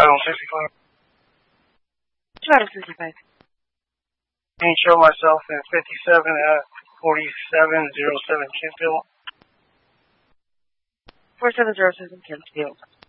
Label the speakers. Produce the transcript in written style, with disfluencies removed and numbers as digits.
Speaker 1: 65.
Speaker 2: 265.
Speaker 1: And show myself in 57 at 4707 Kentfield.
Speaker 2: 4707 Kentfield.